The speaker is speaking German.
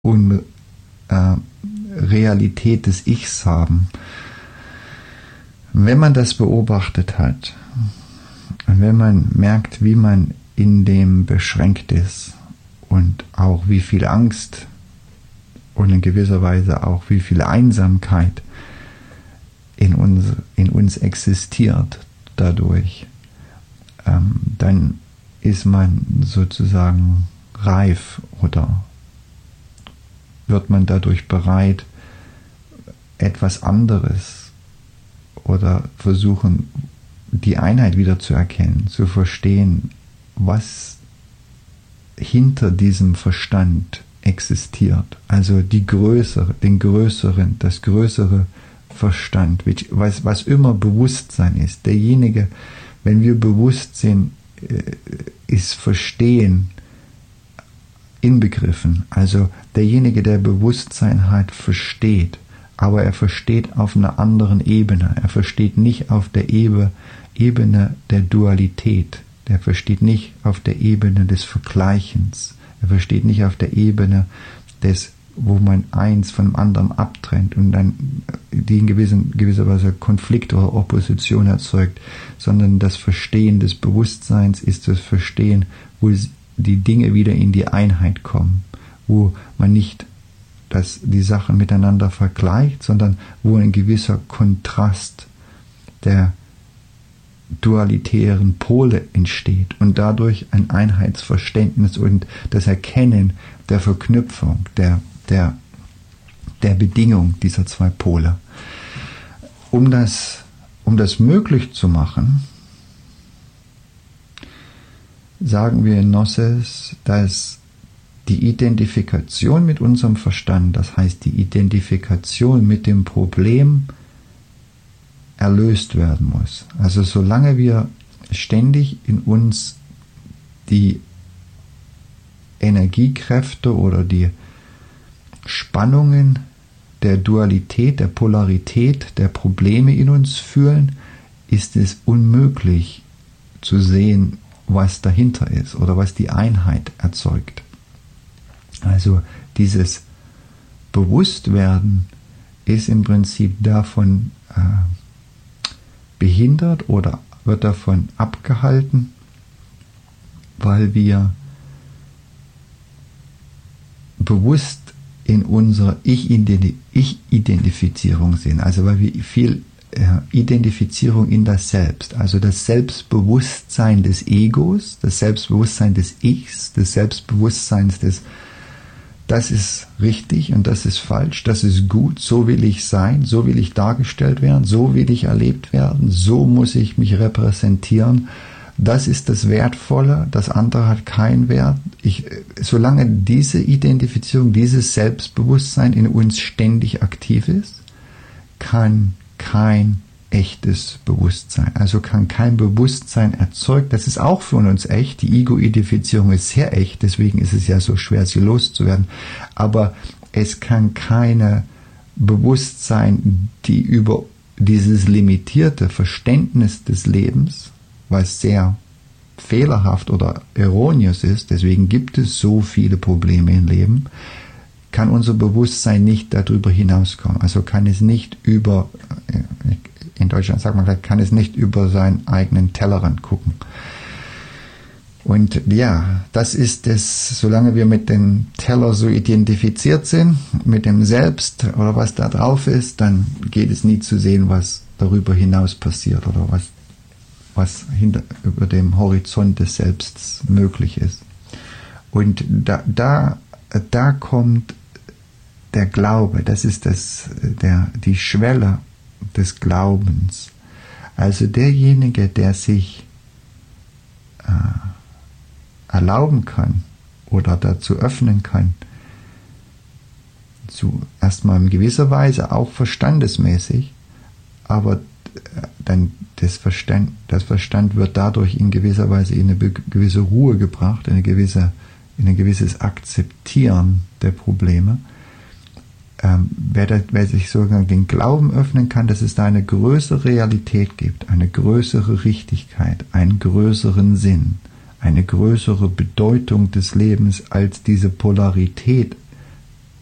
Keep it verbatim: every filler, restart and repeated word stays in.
und äh, Realität des Ichs haben. Wenn man das beobachtet hat und wenn man merkt, wie man in dem beschränkt ist und auch wie viel Angst und in gewisser Weise auch wie viel Einsamkeit in uns, in uns existiert dadurch, ähm, dann ist man sozusagen reif oder wird man dadurch bereit, etwas anderes oder versuchen, die Einheit wieder zu erkennen, zu verstehen, was hinter diesem Verstand existiert. Also die größere, den größeren, das größere Verstand, was, was immer Bewusstsein ist. Derjenige, wenn wir bewusst sind, ist Verstehen inbegriffen. Also derjenige, der Bewusstsein hat, versteht, aber er versteht auf einer anderen Ebene. Er versteht nicht auf der Ebene der Dualität. Er versteht nicht auf der Ebene des Vergleichens. Er versteht nicht auf der Ebene des, wo man eins vom anderen abtrennt und dann die in gewissen, gewisser Weise Konflikt oder Opposition erzeugt, sondern das Verstehen des Bewusstseins ist das Verstehen, wo die Dinge wieder in die Einheit kommen, wo man nicht das, die Sachen miteinander vergleicht, sondern wo ein gewisser Kontrast der dualitären Pole entsteht und dadurch ein Einheitsverständnis und das Erkennen der Verknüpfung, der, der, der Bedingung dieser zwei Pole. Um das, um das möglich zu machen, sagen wir in Gnosis, dass die Identifikation mit unserem Verstand, das heißt die Identifikation mit dem Problem, erlöst werden muss. Also solange wir ständig in uns die Energiekräfte oder die Spannungen der Dualität, der Polarität, der Probleme in uns fühlen, ist es unmöglich zu sehen, was dahinter ist oder was die Einheit erzeugt. Also dieses Bewusstwerden ist im Prinzip davon äh, behindert oder wird davon abgehalten, weil wir bewusst in unserer Ich-Identifizierung sind, also weil wir viel äh, Identifizierung in das Selbst, also das Selbstbewusstsein des Egos, das Selbstbewusstsein des Ichs, des Selbstbewusstseins des das ist richtig und das ist falsch, das ist gut, so will ich sein, so will ich dargestellt werden, so will ich erlebt werden, so muss ich mich repräsentieren, das ist das Wertvolle, das andere hat keinen Wert. Ich, solange diese Identifizierung, dieses Selbstbewusstsein in uns ständig aktiv ist, kann kein echtes Bewusstsein, also kann kein Bewusstsein erzeugt, das ist auch für uns echt, die Ego-Identifizierung ist sehr echt, deswegen ist es ja so schwer, sie loszuwerden, aber es kann keine Bewusstsein, die über dieses limitierte Verständnis des Lebens, was sehr fehlerhaft oder erroneous ist, deswegen gibt es so viele Probleme im Leben, kann unser Bewusstsein nicht darüber hinauskommen, also kann es nicht über in Deutschland sagt man gleich, kann es nicht über seinen eigenen Tellerrand gucken. Und ja, das ist es, solange wir mit dem Teller so identifiziert sind, mit dem Selbst oder was da drauf ist, dann geht es nie zu sehen, was darüber hinaus passiert oder was, was hinter, über dem Horizont des Selbsts möglich ist. Und da, da, da kommt der Glaube, das ist das, der, die Schwelle des Glaubens. Also derjenige, der sich äh, erlauben kann oder dazu öffnen kann, zu erstmal in gewisser Weise auch verstandesmäßig, aber dann das Verstand, das Verstand wird dadurch in gewisser Weise in eine gewisse Ruhe gebracht, in eine gewisse, in ein gewisses Akzeptieren der Probleme. Ähm, wer, da, wer sich sozusagen den Glauben öffnen kann, dass es da eine größere Realität gibt, eine größere Richtigkeit, einen größeren Sinn, eine größere Bedeutung des Lebens als diese Polarität